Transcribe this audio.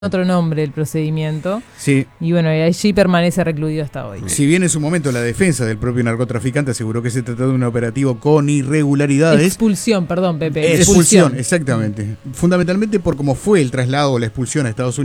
otro nombre el procedimiento. Sí. Y bueno, y allí permanece recluido hasta hoy. Si bien en su momento la defensa del propio narcotraficante aseguró que se trató de un operativo con irregularidades. Expulsión, perdón, Pepe. Expulsión, exactamente. Fundamentalmente por cómo fue el traslado o la expulsión a Estados Unidos.